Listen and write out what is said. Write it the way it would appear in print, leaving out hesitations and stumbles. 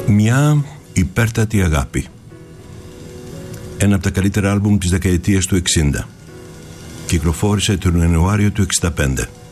Μια υπέρτατη αγάπη. Ένα από τα καλύτερα άλμπουμ της δεκαετίας του 60. Κυκλοφόρησε τον Ιανουάριο του 65.